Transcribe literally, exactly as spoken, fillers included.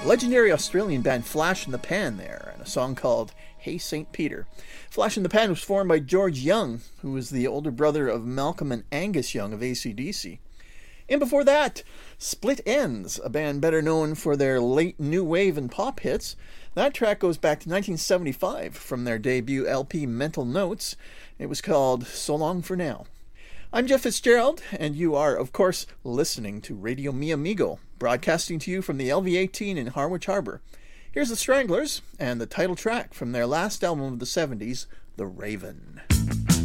Legendary Australian band Flash in the Pan there, and a song called Hey Saint Peter. Flash in the Pan was formed by George Young, who was the older brother of Malcolm and Angus Young of A C D C. And before that, Split Enz, a band better known for their late new wave and pop hits. That track goes back to nineteen seventy-five from their debut L P Mental Notes. It was called So Long For Now. I'm Jeff Fitzgerald, and you are, of course, listening to Radio Mi Amigo, broadcasting to you from the L V eighteen in Harwich Harbour. Here's the Stranglers, and the title track from their last album of the seventies, The Raven.